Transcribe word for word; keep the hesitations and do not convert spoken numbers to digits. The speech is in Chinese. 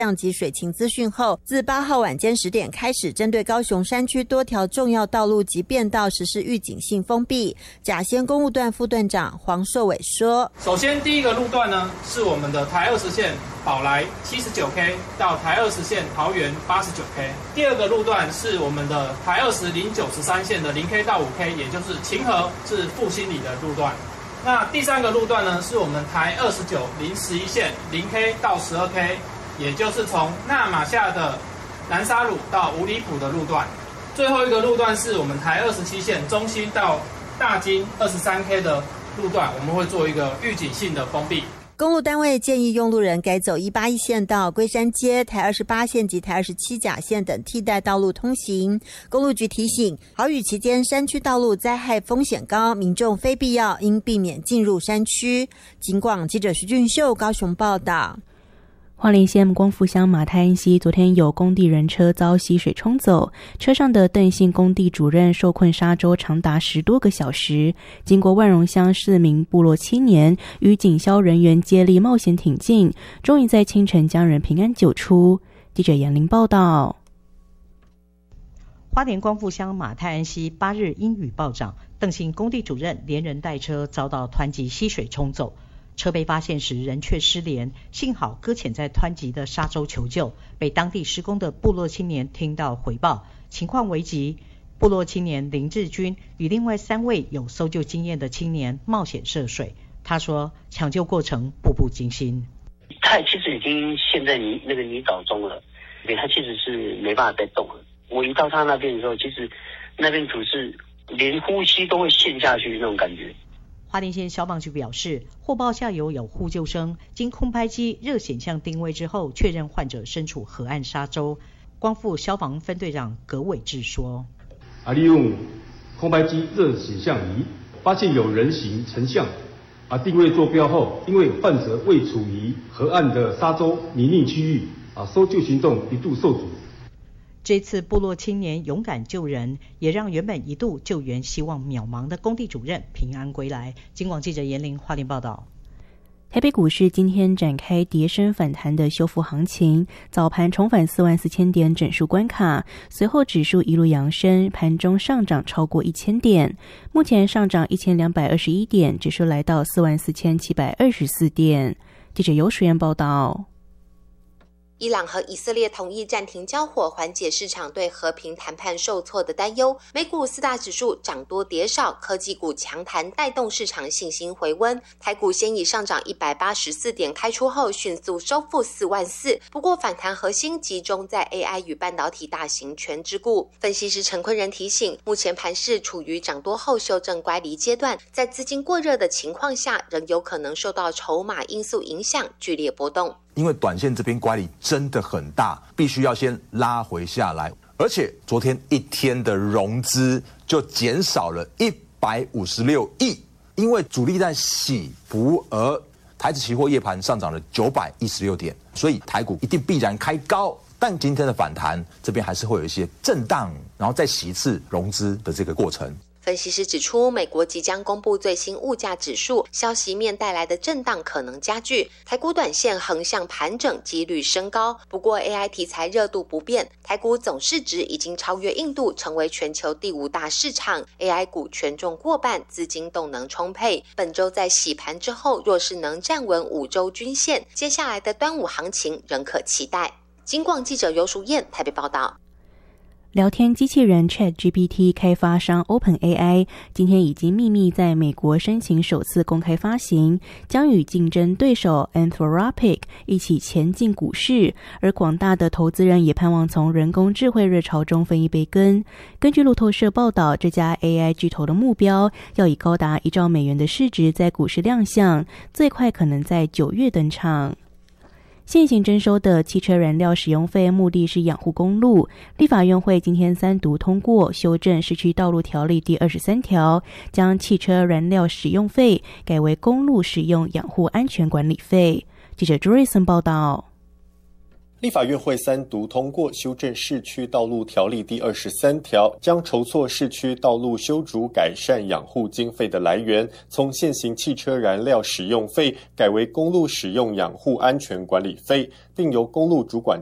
量及水情资讯后，自八号晚间十点开始，针对高雄山区多条重要道路及便道实施预警性封闭。甲仙公务段副段长黄寿伟说： 首先第一个路段呢，是我们的台二十线宝来 七十九 K 到台二十线桃园 八十九 K。第二个路段是我们的台二十零九十三线的 零 K 到五 K， 也就是晴和至复兴里的路段。那第三个路段呢，是我们台二十九零十一线 零 K 到十二 K， 也就是从纳马夏的南沙鲁到五里埔的路段。最后一个路段是我们台二十七线中心到大金 二十三 K 的路段，我们会做一个预警性的封闭。 公路单位建议用路人改走一八一线道、龟山街、台二十八线及台二十七甲线等替代道路通行。公路局提醒，豪雨期间山区道路灾害风险高，民众非必要应避免进入山区。警广记者徐俊秀高雄报道。 花莲县光复乡马太安溪昨天有工地人车遭溪水冲走，车上的邓姓工地主任受困沙洲长达十多个小时，经过万荣乡四名部落青年与警消人员接力冒险挺进，终于在清晨将人平安救出。记者严玲报道。 花莲光复乡马太安溪八日因雨暴涨，邓姓工地主任连人带车遭到湍急溪水冲走。车被发现时人却失联，幸好搁浅在湍急的沙洲求救，被当地施工的部落青年听到回报，情况危急。部落青年林志军与另外三位有搜救经验的青年冒险涉水。他说，抢救过程步步惊心。 他其实已经陷在泥那个泥沼中了，对，他其实是没办法再动了。我一到他那边的时候，其实那边土是连呼吸都会陷下去那种感觉。 花莲县消防局表示，获报下游有呼救声，经空拍机热显像定位之后，确认患者身处河岸沙洲。光复消防分队长葛伟志说： 啊，利用空拍机热显像仪发现有人形成像，啊，定位坐标后，因为患者位处于河岸的沙洲泥泞区域，啊，搜救行动一度受阻。 这次部落青年勇敢救人，也让原本一度救援希望渺茫的工地主任平安归来。警广记者严玲花莲报道。 台北股市今天展开跌升反弹的修复行情，早盘重返四万四千点整数关卡，随后指数一路扬升，盘中上涨超过一千点，目前上涨一千两百二十一点，指数来到四万四千七百二十四点。记者尤淑燕报道。 伊朗和以色列同意暂停交火，缓解市场对和平谈判受挫的担忧。美股四大指数涨多跌少，科技股强弹带动市场信心回温。台股先以上涨一百八十四点开出后，迅速收复四万四。不过反弹核心集中在 A I 与半导体大型权之股。分析师陈坤仁提醒，目前盘势处于涨多后修正乖离阶段，在资金过热的情况下，仍有可能受到筹码因素影响，剧烈波动。 因为短线这边乖离真的很大，必须要先拉回下来，而且昨天一天的融资就减少了一百五十六亿，因为主力在洗福而台指期货夜盘上涨了九百一十六点，所以台股一定必然开高，但今天的反弹这边还是会有一些震荡，然后再洗一次融资的这个过程。 分析师指出，美国即将公布最新物价指数，消息面带来的震荡可能加剧，台股短线横向盘整几率升高。不过 A I 题材热度不变，台股总市值已经超越印度，成为全球第五大市场， A I 股权重过半，资金动能充沛。本周在洗盘之后，若是能站稳五周均线，接下来的端午行情仍可期待。警广记者尤淑燕台北报道。 聊天机器人 ChatGPT 开发商 OpenAI 今天已经秘密在美国申请首次公开发行，将与竞争对手 Anthropic 一起前进股市，而广大的投资人也盼望从人工智慧热潮中分一杯羹。根据路透社报道，这家 A I 巨头的目标要以高达一兆美元的市值在股市亮相，最快可能在九月登场。现行征收的汽车燃料使用费目的是养护公路，立法院会今天三读通过修正市区道路条例第二十三条，将汽车燃料使用费改为公路使用养护安全管理费。记者 Joyson 报道。 立法院会三读通过修正市区道路条例第二十三条，将筹措市区道路修筑改善养护经费的来源，从现行汽车燃料使用费改为公路使用养护安全管理费，并由公路主管